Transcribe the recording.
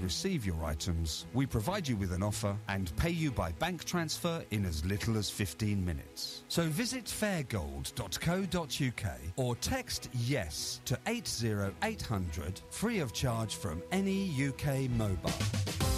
receive your items, we provide you with an offer and pay you by bank transfer in as little as 15 minutes. So visit fairgold.co.uk or text YES to 80800 free of charge from any UK mobile.